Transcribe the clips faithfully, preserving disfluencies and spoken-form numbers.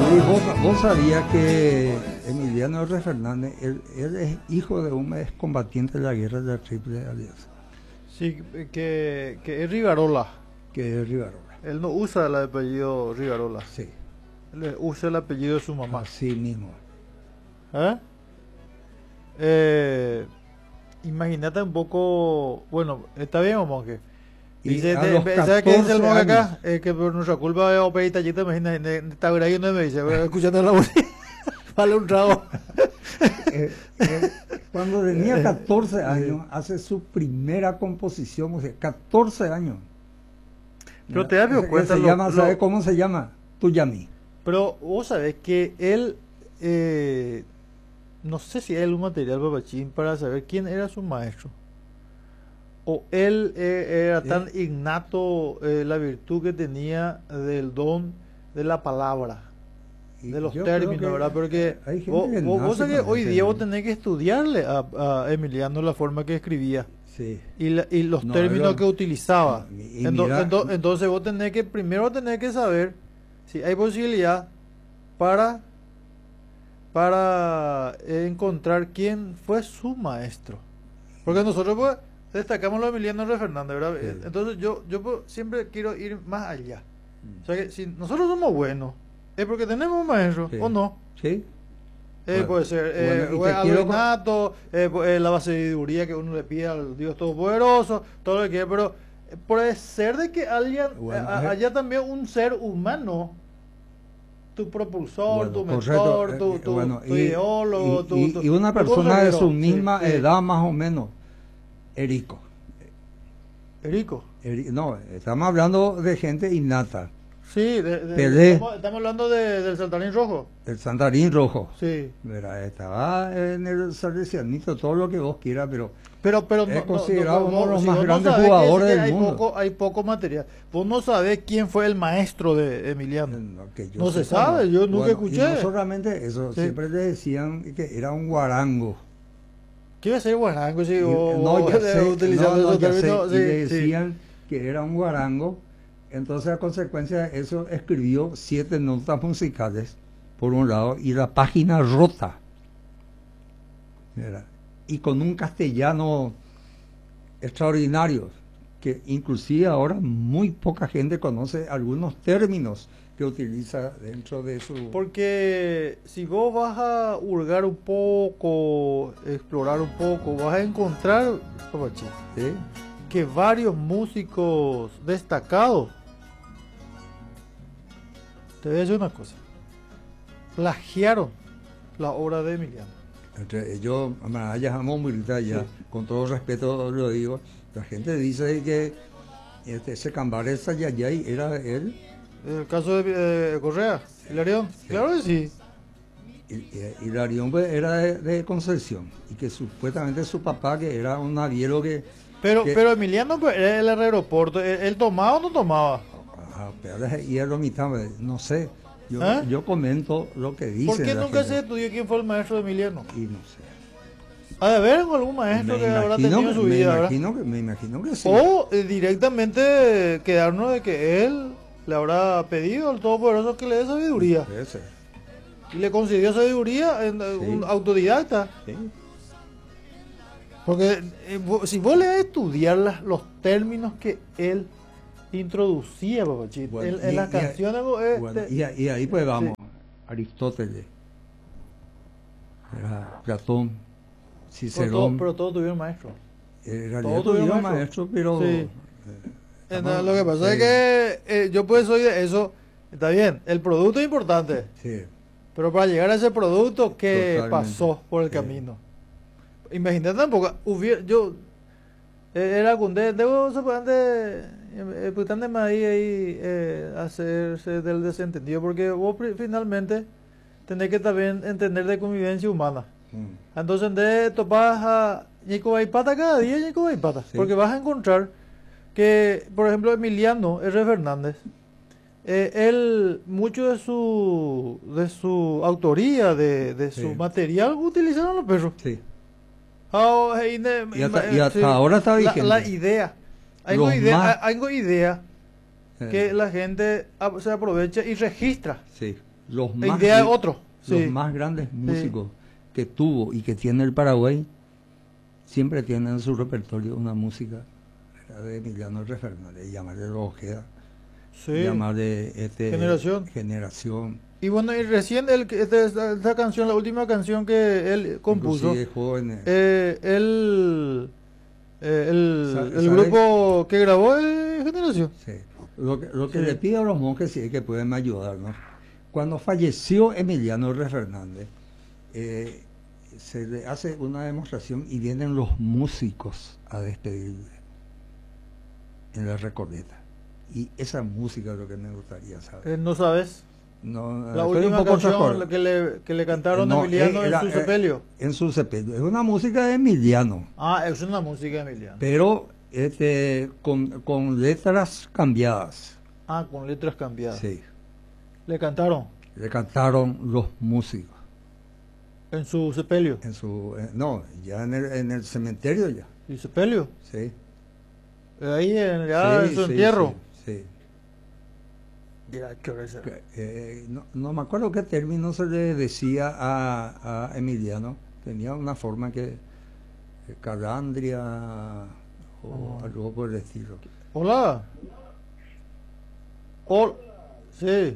Sí, vos, vos sabías que Emiliano R. Fernández, él, él es hijo de un excombatiente de la guerra de la Triple Alianza, Sí, que, que es Rivarola. que es Rivarola. Él no usa el apellido Rivarola. Sí, Él usa el apellido de su mamá. así mismo. ¿Eh? Eh, imagínate un poco. Bueno, está bien, monje. Y Dice, a te- los ¿sabes qué dice el monje catorce acá? Eh, que por nuestra culpa es Ope y Tallita, imagínate, está por ahí uno me dice, "Bueno, escuchando la música, vale un trago". Eh, eh, cuando tenía catorce años, hace su primera composición, o sea, catorce años. Pero te das Que cuenta, se lo- llama, lo- ¿sabe cómo se llama? Tuyami. Pero vos sabés que él, eh, no sé si hay algún material papachín para saber quién era su maestro. O él eh, era tan Eh. innato eh, la virtud que tenía del don de la palabra, Y de los yo creo términos, que ¿verdad? Porque hay gente vos, que vos- vos nace sabés que con hoy ese día vos don. tenés que estudiarle a, a Emiliano la forma que escribía Sí. y, la- y los No, términos era- que utilizaba. y Ento- mira- ento- entonces vos tenés que, primero tenés que saber si hay posibilidad para, para eh, encontrar quién fue su maestro. Porque nosotros pues destacamos lo de Emiliano R. Fernández, ¿verdad? Sí. Entonces yo, yo pues, siempre quiero ir más allá. O sea que si nosotros somos buenos, es porque tenemos un maestro, Sí. ¿o no? Sí. Eh, Bueno, puede ser eh, bueno, y te o algo quiero- innato, eh, pu- eh, la sabiduría que uno le pide al Dios Todopoderoso, todo lo que quiera, pero eh, puede ser de que alguien, Bueno, eh, a- eh. haya también un ser humano, tu propulsor, Bueno, tu correcto, mentor, eh, tu, eh, tu, bueno, tu y- ideólogo, y, tu, y- tu- y una tu persona de consejero. su Sí, misma sí. edad más o menos, Erico. Erico. Eri- no, estamos hablando de gente innata. Sí, de- de- Pelé. Estamos, estamos hablando de, del saltarín rojo. El Santarín Rojo. Sí. Verá, estaba en el Salesianito, todo lo que vos quieras, pero Pero, pero Es no- no- considerado no- uno de no- los si más vos no grandes sabés que- jugadores que del hay mundo. Poco, hay poco material. Vos no sabés quién fue el maestro de Emiliano. no, que yo No se sepa, sabe, yo nunca Bueno, escuché. Y no solamente eso, Sí. siempre le decían que era un guarango. ¿Qué iba a ser guarango? Si Y- o- no, o ya de- sé, utilizando no, no, esos ya sé, términos, y sí, le sí. decían que era un guarango. Entonces, a consecuencia de eso, escribió siete notas musicales, por un lado, y la página rota. Mira, y con un castellano extraordinario, que inclusive ahora muy poca gente conoce algunos términos que utiliza dentro de su... Porque si vos vas a hurgar un poco, explorar un poco, vas a encontrar, Papachi, ¿Sí? que varios músicos destacados, te voy a decir una cosa, plagiaron la obra de Emiliano. Entre ellos, ya ya, Sí. con todo respeto lo digo, la gente dice que este, ese Cambaré Sayayay era él, El caso de eh, Correa, Hilarión, claro que sí. y, y, y Darión pues, era de, de Concepción, y que supuestamente su papá, que era un naviero que... Pero, que- pero Emiliano pues, era el aeropuerto, ¿él, él tomaba o no tomaba? ah, pero es- y era mitad, no sé, yo, ¿Ah? yo comento lo que dice. ¿Por qué la nunca se gente, estudió quién fue el maestro de Emiliano? y no sé. Ha de haber algún maestro Me que habrá imagino, tenido en su me vida, ¿verdad? imagino que, me imagino que sí. O eh, directamente quedarnos de que él le habrá pedido al Todopoderoso que le dé sabiduría. Puede ser, Y le concedió sabiduría en eh, Sí. un autodidacta. sí. Porque eh, vo- si vos le vas a estudiar las- los términos que él introducía, papachito, Bueno, en, en y- las y a- canciones, vos, eh, Bueno, te- y, a- y ahí pues vamos, Aristóteles, era Platón, pero, todo- Cicerón, pero todos tuvieron maestro. en realidad todos tuvieron tuvieron maestro, pero Sí. eh, Eh, estamos- no, lo que pasa eh, es que eh, yo pues soy de eso, está bien, el producto es importante, sí, pero para llegar a ese producto, ¿qué Totalmente. pasó por el Sí. camino? Imagínate tampoco, hubiera, yo, eh, era cundé, debo suponte, eh, pues tan de más ahí, ahí eh, hacerse del desentendido, porque vos pri- finalmente tenés que también entender de convivencia humana. mm, Entonces, de topás a Nico Baipata cada día, Nico Baipata. Sí. Porque vas a encontrar que, por ejemplo, Emiliano R. Fernández, eh, él, mucho de su de su autoría, de, de su Sí. material, utilizaron los perros. sí, Ah, eh, ne- Y hasta- eh, y hasta ahora está la- vigente. La, idea. Hay Los idea, más- hay idea eh, que la gente ap- se aprovecha y registra. sí, los La más, idea de otro. los Sí. más grandes músicos que tuvo y que tiene el Paraguay siempre tienen en su repertorio una música de Emiliano R. Fernández, llamarle Ojeda, Sí. llamarle este, Generación. generación. Y bueno, y recién el, que- esta, esta- esta canción, la última canción que él compuso, Inclusive jóvenes. eh, él, eh, el, Sa- el ¿sabes? grupo que grabó es Generación. Sí. Lo que, lo que Sí. le pido a los monjes sí es que pueden ayudarnos. Cuando falleció Emiliano R. Fernández, eh, se le hace una demostración y vienen los músicos a despedirle en la Recoleta. Y esa música es lo que me gustaría saber. Eh, ¿No sabes? No, La estoy un última poco canción transformado. la que le, que le cantaron No, a Emiliano eh, era, en su eh, sepelio. En su sepelio. Es una música de Emiliano, Ah, es una música de Emiliano. pero este, con, con letras cambiadas. Ah, con letras cambiadas. Sí. Le cantaron Le cantaron los músicos. en su sepelio. En su, eh, no, ya en el, en el cementerio ya. ¿Y sepelio? Sí. Ahí en, ya Sí, en su sí, entierro. Sí. sí. Mira, qué hora será. Que, eh, no, no me acuerdo qué término se le decía a, a Emiliano. Tenía una forma que, que calandria o Ah. algo por el estilo. Hola. Hola. Sí.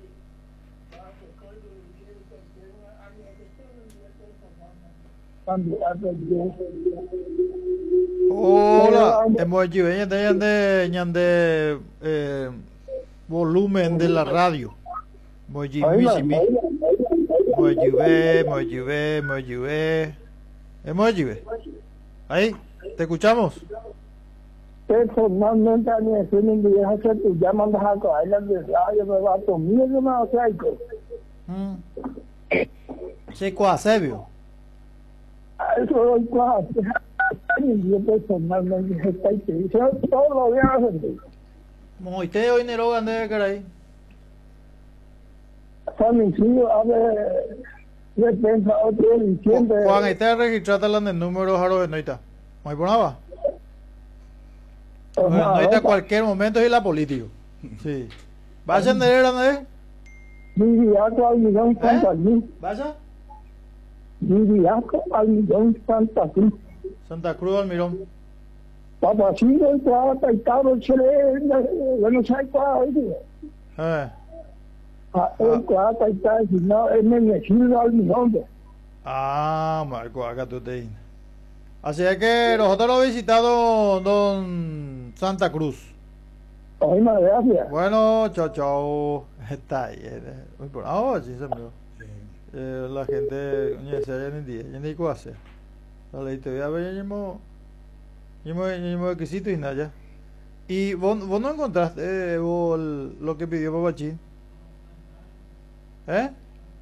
Hola. Hemos hecho de ñande eh, volumen de la radio. Hemos hecho misimi. Hemos hecho hemos hecho hemos hecho hemos hecho ahí, te escuchamos. Personalmente a mí me dicen que ya se te llaman a caer de radio, me va a tomar de más psycho. Mm. Se coasebio. Eso es claro. Yo personalmente estoy que yo todos los días hacen. Moite hoy nero gande caray. San Isidro a ver de pensa otro diciembre. Juan, está registrada en el número jaro de noita. Muy por nada. Noita cualquier momento es la político. Sí. ¿Vas a entender, Andrés? Viviaco al millón Santa Cruz. ¿Vaya? Viviaco al millón Santa Cruz. Santa Cruz Almirón. Papacito entraba taitado el chile, bueno, ¿sabes cuál? Eh. El cual taitado, si no, es menecido al millón. Ah, Marco, acá tú te. Así es que nosotros lo visitado don Santa Cruz. Ay, más gracias. Bueno, chao, chao. Está ahí. Muy por ahora, sí, se me eh, la gente, oye, se haya en día, ya ni qué hacer. La ley te voy a ver, ya mismo, ya mismo, ya mismo requisito y nada ya. Y vos, vos no encontraste eh, vos el- lo que pidió Papachín. ¿Eh?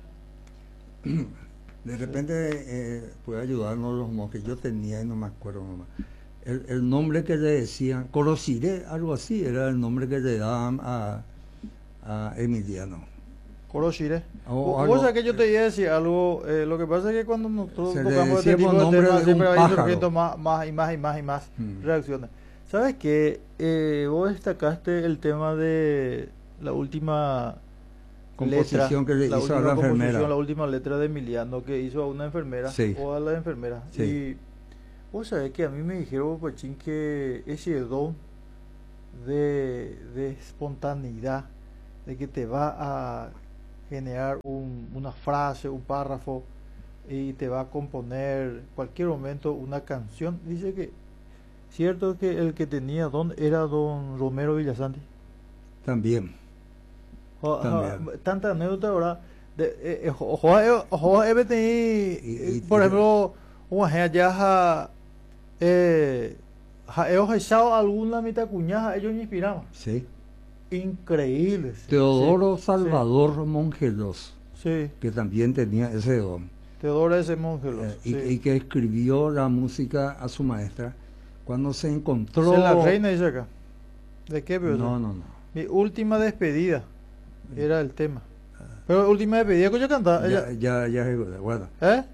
De repente eh, puede ayudarnos los monjes. Yo tenía y no me acuerdo nomás. El, el nombre que le decían, Corosiré, algo así, era el nombre que le daban a, a Emiliano. Coroshire. O Vos algo- sabés que yo te iba a decir algo, eh, lo que pasa es que cuando nosotros Se le tocamos este decía tipo por de nombre temas de siempre un hay pájaro. surgiendo más, más y más y más y más Mm. reacciones. ¿Sabes qué? Eh, vos destacaste el tema de la última Composición letra, que le la hizo a última la composición, enfermera. la última letra de Emiliano que hizo a una enfermera Sí. o a la enfermera. Sí. Y vos sabés que a mí me dijeron, Pachín, que ese don de, de espontaneidad, de que te va a generar un- una frase, un párrafo y te va a componer cualquier momento una canción. Dice que cierto que el que tenía don era don Romero Villasanti. También. Jo- jo- También. Tanta anécdota, ¿verdad? De, eh, eh, jo- jo- jo- eh, bete- Y- y- por ejemplo, una gente ya ja- eh, ja- ellos echado alguna mitad cuñada, ellos me inspiraban. Sí. Increíble. sí, Teodoro sí, Salvador Mongelos, Sí, que también tenía ese don. Teodoro ese Mongelos. Eh, y, sí. y que escribió la música a su maestra cuando se encontró. Esa es la reina, dice acá. ¿De qué, pero? No, no, no. Mi última despedida era el tema. Pero última despedida que yo cantaba. Ya, ella- ya, ya, ya, bueno. ¿Eh?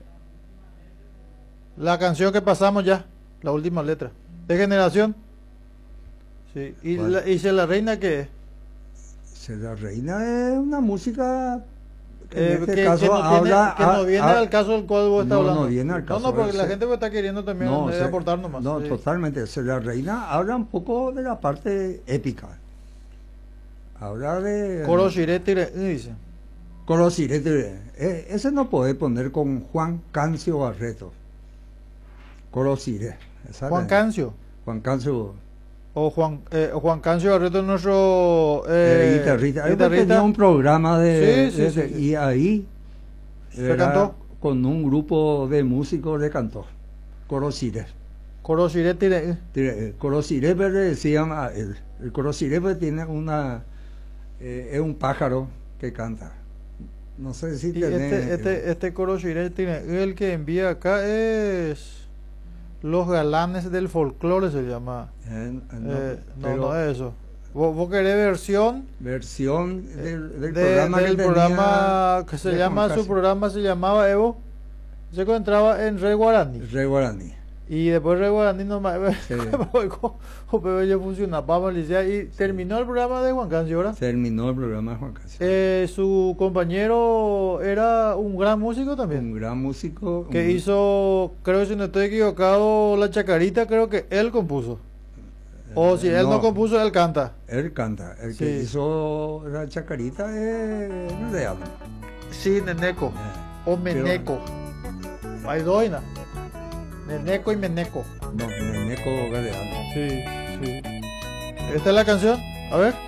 La canción que pasamos ya, la última letra. ¿De generación? Sí. ¿Y, ¿Cuál? la, y se la reina qué es? Se la reina es una música Eh, en este que, caso que no, habla- tiene- que no ha- viene ha- al caso del cual vos estás no, no hablando. viene al caso, No, no, porque la ese- gente está queriendo también No, eh, se- aportar nomás. no, Sí. totalmente. Se la reina habla un poco de la parte épica. Habla de... Coro Shirete dice. Coro Sirete. Eh, ese no puede poner con Juan Cancio Barreto. Coro Sire. Esa Juan es- Cancio. Juan Cancio. O Juan, eh, Juan Cancio Barreto es nuestro Eh, eh, guitarrista. Él guitarrista. tenía un programa de, Sí, sí, de- sí, de- sí. y ahí ¿Se era cantó? con un grupo de músicos le cantó. Coro Sire. Coro Shirete. Tire- Coro Sirepe le decían a él. El Coro Sirepe tiene una eh, es un pájaro que canta. No sé si Y tenés- este, este, este Coro Shirete, el que envía acá es Los Galanes del Folclore, se llama. eh, no, Eh, no, pero no es eso. ¿Vos, vos querés versión versión del, del de- programa del que programa tenía que se de llama, Juan su Casio. programa se llamaba Evo? Se encontraba en Rey Guaraní. Rey Guaraní. Y después Rey Guaraní nomás Sí. ya funcionaba, vamos a licea, y terminó el programa de Juan Cancio, ¿verdad? Terminó el programa de Juan Casio. Eh, su compañero era un gran músico también. Un gran músico. Que un- hizo, creo que si no estoy equivocado, La Chacarita, creo que él compuso. O si él no, no. compuso, él canta. Él canta. El que Sí. hizo la chacarita es real. Sí, Neneco. O Meneco. Hay doina. Neneco y Meneco. No, Neneco Galeano. Sí, sí. ¿Esta es la canción? A ver.